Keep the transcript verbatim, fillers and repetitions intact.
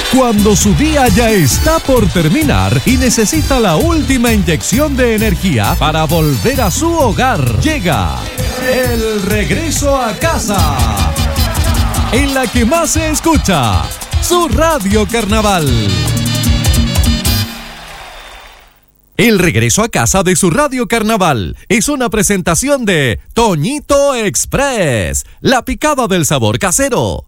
Cuando su día ya está por terminar y necesita la última inyección de energía para volver a su hogar, llega el regreso a casa, en la que más se escucha su Radio Carnaval. El regreso a casa de su Radio Carnaval es una presentación de Toñito Express, la picada del sabor casero.